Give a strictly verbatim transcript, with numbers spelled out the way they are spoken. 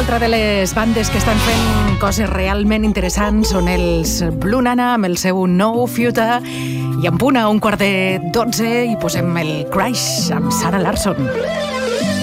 altra de les bandes que estan fent coses realment interessants són els Blue Nana amb el seu nou Future, i en punt a un quart de dotze hi posem el Crash amb Sarah Larsson.